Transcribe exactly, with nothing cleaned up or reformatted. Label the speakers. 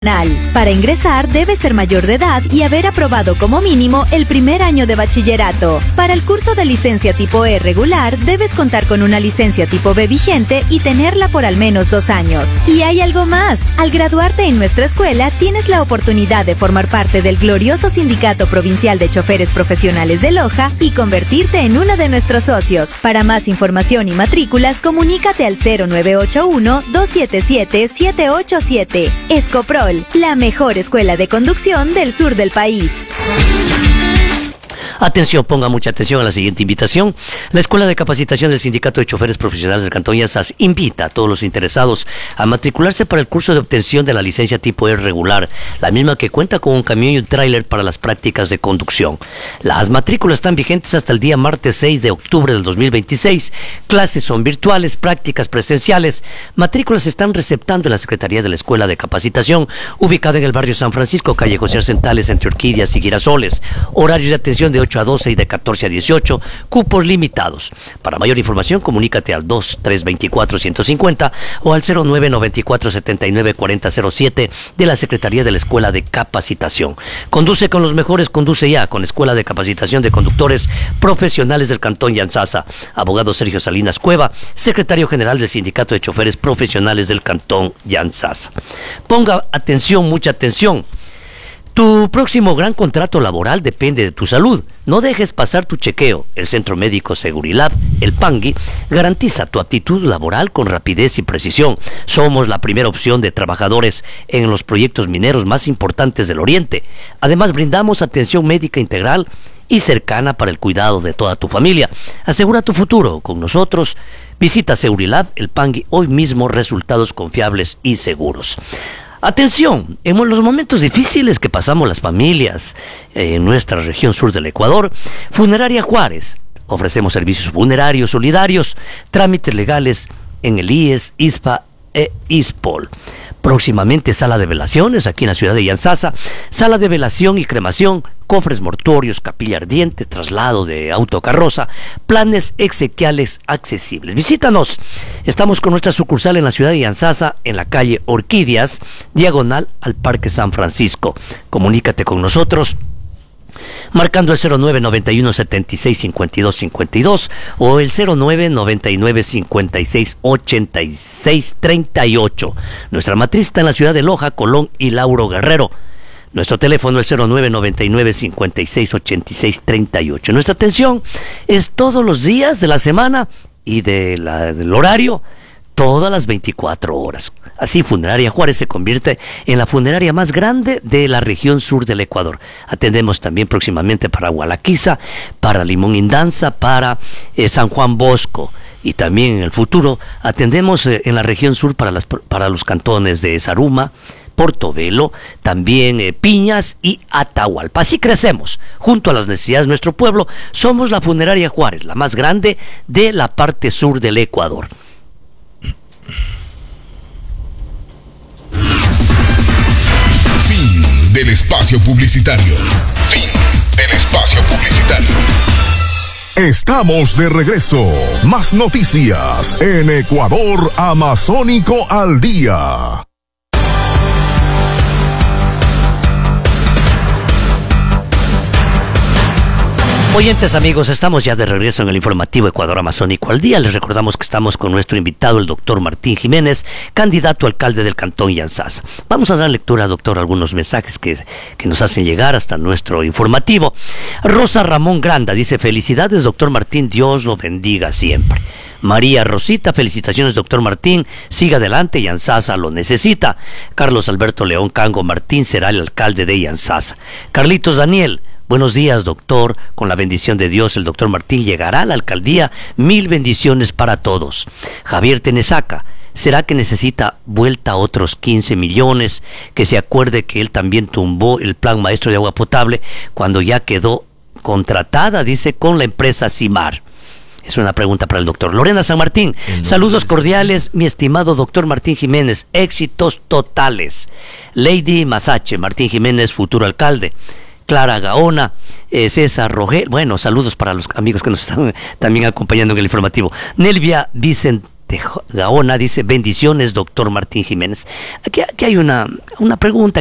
Speaker 1: Para ingresar debes ser mayor de edad y haber aprobado como mínimo el primer año de bachillerato. Para el curso de licencia tipo E regular debes contar con una licencia tipo B vigente y tenerla por al menos dos años. Y hay algo más. Al graduarte en nuestra escuela tienes la oportunidad de formar parte del glorioso Sindicato Provincial de Choferes Profesionales de Loja y convertirte en uno de nuestros socios. Para más información y matrículas comunícate al cero nueve ocho uno, dos siete siete, siete ocho siete. Escoprol, la mejor escuela de conducción del sur del país.
Speaker 2: Atención, ponga mucha atención a la siguiente invitación. La Escuela de Capacitación del Sindicato de Choferes Profesionales del Cantón Yanzas invita a todos los interesados a matricularse para el curso de obtención de la licencia tipo E regular, la misma que cuenta con un camión y un tráiler para las prácticas de conducción. Las matrículas están vigentes hasta el día martes seis de octubre del dos mil veintiséis. Clases son virtuales, prácticas presenciales. Matrículas se están receptando en la Secretaría de la Escuela de Capacitación, ubicada en el barrio San Francisco, calle José Arcentales, entre Orquídeas y Girasoles. Horarios de atención de ocho a doce y de catorce a dieciocho, cupos limitados. Para mayor información, comunícate al dos tres dos cuatro, uno cinco cero o al cero nueve nueve cuatro, siete nueve cuatro cero cero siete de la Secretaría de la Escuela de Capacitación. Conduce con los mejores, conduce ya con Escuela de Capacitación de Conductores Profesionales del Cantón Yanzasa. Abogado Sergio Salinas Cueva, Secretario General del Sindicato de Choferes Profesionales del Cantón Yanzasa. Ponga atención, mucha atención. Tu próximo gran contrato laboral depende de tu salud. No dejes pasar tu chequeo. El Centro Médico Segurilab, el Pangui, garantiza tu aptitud laboral con rapidez y precisión. Somos la primera opción de trabajadores en los proyectos mineros más importantes del Oriente. Además, brindamos atención médica integral y cercana para el cuidado de toda tu familia. Asegura tu futuro con nosotros. Visita Segurilab, el Pangui, hoy mismo. Resultados confiables y seguros. Atención, en los momentos difíciles que pasamos las familias en nuestra región sur del Ecuador, Funeraria Juárez. Ofrecemos servicios funerarios solidarios, trámites legales en el I E S, I S P A e ISPOL. Próximamente sala de velaciones aquí en la ciudad de Yanzasa, sala de velación y cremación, cofres mortuorios, capilla ardiente, traslado de autocarroza, planes exequiales accesibles. Visítanos. Estamos con nuestra sucursal en la ciudad de Yanzasa, en la calle Orquídeas, diagonal al Parque San Francisco. Comunícate con nosotros marcando el cero nueve nueve uno, siete seis, cinco dos cinco dos o el cero nueve nueve nueve, cinco seis, ocho seis tres ocho. Nuestra matriz está en la ciudad de Loja, Colón y Lauro Guerrero. Nuestro teléfono es cero nueve nueve nueve, cinco seis, ocho seis tres ocho. Nuestra atención es todos los días de la semana y de la, del horario, todas las veinticuatro horas. Así, Funeraria Juárez se convierte en la funeraria más grande de la región sur del Ecuador. Atendemos también próximamente para Gualaquiza, para Limón Indanza, para eh, San Juan Bosco. Y también en el futuro atendemos eh, en la región sur para, las, para los cantones de Zaruma, Portobelo, también eh, Piñas y Atahualpa. Así crecemos, junto a las necesidades de nuestro pueblo. Somos la Funeraria Juárez, la más grande de la parte sur del Ecuador.
Speaker 3: Fin del espacio publicitario. Fin del espacio publicitario. Estamos de regreso. Más noticias en Ecuador Amazónico al día.
Speaker 2: Oyentes amigos, estamos ya de regreso en el informativo Ecuador Amazónico al día. Les recordamos que estamos con nuestro invitado, el doctor Martín Jiménez, candidato a alcalde del Cantón Yanzasa. Vamos a dar lectura, doctor, a algunos mensajes que, que nos hacen llegar hasta nuestro informativo. Rosa Ramón Granda dice: felicidades, doctor Martín, Dios lo bendiga siempre. María Rosita, felicitaciones, doctor Martín, siga adelante, Yanzasa lo necesita. Carlos Alberto León Cango, Martín será el alcalde de Yanzasa. Carlitos Daniel: buenos días, doctor. Con la bendición de Dios, el doctor Martín llegará a la alcaldía. Mil bendiciones para todos. Javier Tenesaca: ¿será que necesita vuelta a otros quince millones? Que se acuerde que él también tumbó el plan maestro de agua potable cuando ya quedó contratada, dice, con la empresa Cimar. Es una pregunta para el doctor. Lorena San Martín: saludos cordiales, mi estimado doctor Martín Jiménez. Éxitos totales. Lady Masache: Martín Jiménez, futuro alcalde. Clara Gaona, eh, César Rogel, bueno, saludos para los amigos que nos están también acompañando en el informativo. Nelvia Vicente de Gaona, dice: bendiciones, doctor Martín Jiménez. Aquí, aquí hay una, una pregunta